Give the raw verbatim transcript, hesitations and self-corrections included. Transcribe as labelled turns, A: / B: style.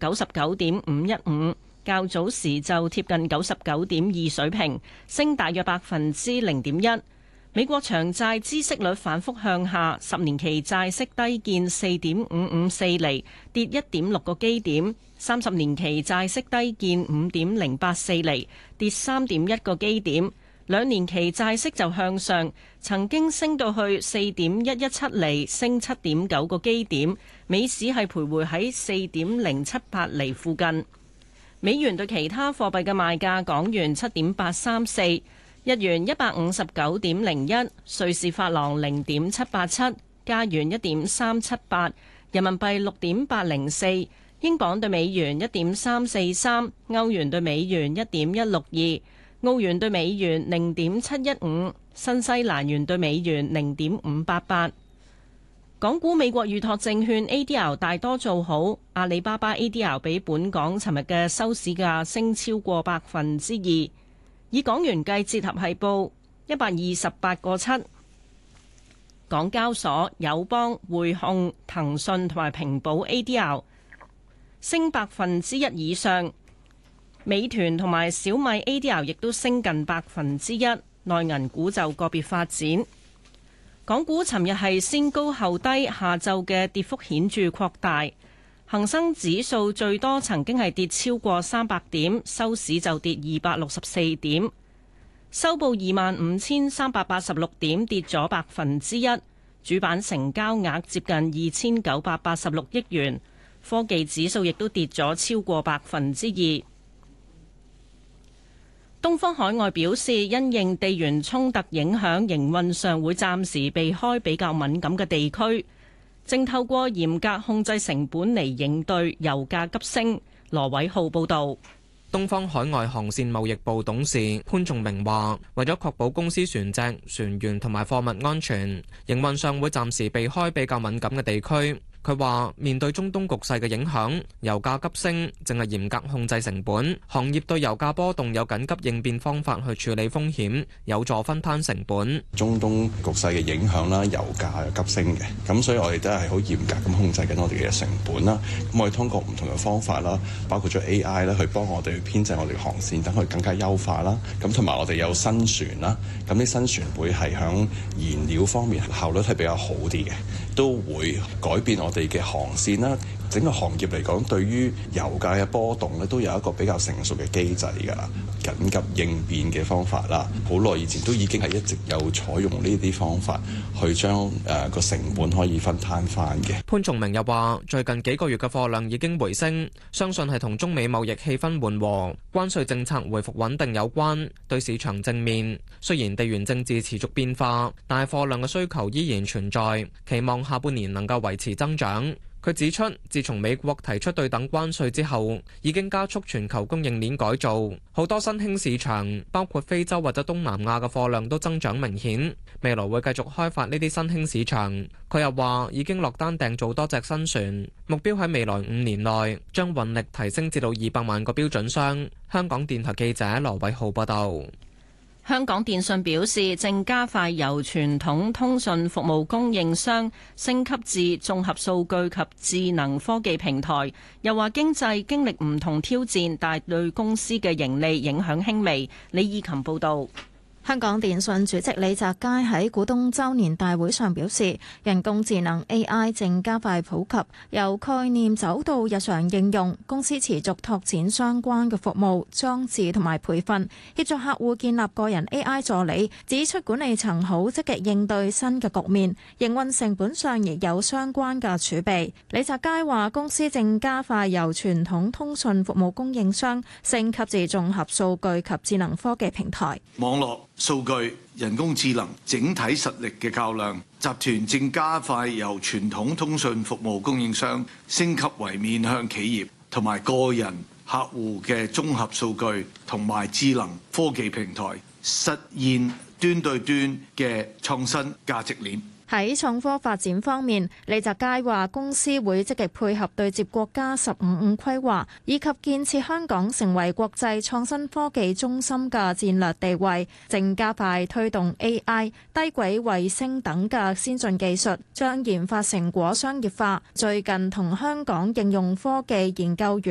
A: 九十九點五一五，較早時就貼近九十九點二水平，升大約百分之零點一。美國長債孳息率反覆向下，十年期債息低見四點五五四厘，跌一點六個基點；三十年期債息低見五點零八四厘，跌三點一個基點。兩年期債息就向上，曾經升到去四點一一七厘，升七點九個基點。美市係徘徊喺四點零七八厘附近。美元對其他貨幣嘅賣價：港元七點八三四。日元一百五十九點零一，瑞士法郎零點七八七，加元一點三七八，人民幣六點八零四，英鎊對美元一點三四三，歐元對美元一點一六二，澳元對美元零點七一五，新西蘭元對美元零點五八八。港股美國預託證券 A D R 大多做好，阿里巴巴 A D R 比本港尋日嘅收市價升超過百分之二。以港元計，折合係報一百二十八個七。港交所、友邦、匯控、騰訊同埋平保 A D R 升百分之一以上，美團同埋小米 A D R 亦都升近百分之一。內銀股就個別發展。港股尋日係先高後低，下晝嘅跌幅顯著擴大。恒生指數最多曾經係跌超過三百點，收市就跌二百六十四點，收報二萬五千三百八十六點，跌咗百分之一。主板成交額接近二千九百八十六億元，科技指數亦都跌咗超過百分之二。東方海外表示，因應地緣衝突影響，營運上會暫時避開比較敏感嘅地區。正透過嚴格控制成本嚟應對油價急升。羅偉浩報導。
B: 東方海外航線貿易部董事潘仲明話，為咗確保公司船隻、船員同埋貨物安全，營運上會暫時避開比較敏感嘅地區。佢話面對中東局勢嘅影響，油價急升，正係嚴格控制成本。行業對油價波動有緊急應變方法去處理風險，有助分攤成本。
C: 中東局勢嘅影響啦，油價又急升嘅，咁所以我哋都係好嚴格咁控制緊我哋嘅成本啦。咁我哋通過唔同嘅方法啦，包括咗 A I 啦，去幫我哋編製我哋嘅航線，等佢更加優化啦。咁同埋我哋有新船啦，咁啲新船會係響燃料方面效率係比較好啲嘅，都會改變我哋嘅航線啦。整個行業嚟講，對於油價嘅波動咧，都有一個比較成熟嘅機制㗎啦，緊急應變嘅方法啦。好耐以前都已經係一直有採用呢啲方法去將誒個成本可以分攤翻嘅。
B: 潘仲明又話：最近幾個月嘅貨量已經回升，相信係同中美貿易氣氛緩和、關稅政策回復穩定有關，對市場正面。雖然地緣政治持續變化，但係貨量嘅需求依然存在，期望下半年能夠維持增長。佢指出，自從美國提出對等關稅之後，已經加速全球供應鏈改造，好多新興市場，包括非洲或者東南亞嘅貨量都增長明顯。未來會繼續開發呢啲新興市場。佢又話已經落單訂做多隻新船，目標喺未來五年內將運力提升至到二百萬個標準箱。香港電台記者羅偉浩報道。
A: 香港電訊表示，正加快由傳統通訊服務供應商升級至綜合數據及智能科技平台。又話經濟經歷唔同挑戰，但對公司嘅盈利影響輕微。李以琴報導。
D: 香港電訊主席李澤楷喺股東周年大會上表示，人工智能 A I 正加快普及，由概念走到日常應用。公司持續拓展相關嘅服務、裝置同埋培訓，協助客戶建立個人 A I 助理。指出管理層好積極應對新嘅局面，營運成本上亦有相關嘅儲備。李澤楷話，公司正加快由傳統通訊服務供應商升級至綜合數據及智能科技平台。
E: 網絡數據、人工智能整體實力嘅較量，集團正加快由傳統通訊服務供應商升級為面向企業同埋個人客戶嘅綜合數據同埋智能科技平台，實現端對端嘅創新價值鏈。
D: 喺創科發展方面，李澤楷話公司會積極配合對接國家十五五規劃，以及建設香港成為國際創新科技中心嘅戰略地位，正加快推動 A I、低軌衛星等嘅先進技術，將研發成果商業化。最近同香港應用科技研究院